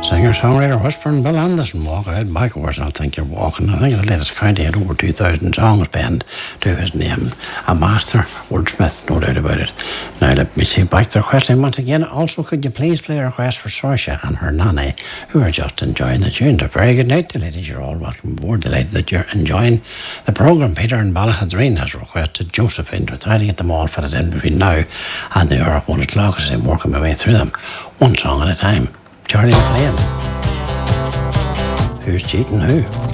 Singer-songwriter Whispering Bill Anderson, Walk Out Backwards. I don't think you're walking. I think the latest count he had over 2,000 songs penned to his name. A master wordsmith, no doubt about it. Now let me see back to the question once again. Also, could you please play a request for Saoirse and her nanny, who are just enjoying the tune? A very good night to ladies. You're all welcome aboard. Delighted that you're enjoying the programme. Peter in Ballahadreen has requested Josephine to try to get them all fitted in between now and the hour of 1 o'clock as I'm working my way through them, one song at a time. Charlie McLean. Who's cheating who?